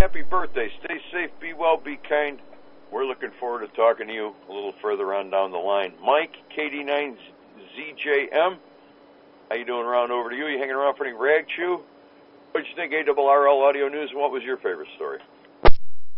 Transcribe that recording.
happy birthday. Stay safe, be well, be kind. We're looking forward to talking to you a little further on down the line. Mike, KD9ZJM, how you doing around over to you? You hanging around for any rag chew? What did you think, ARRL Audio News, and what was your favorite story?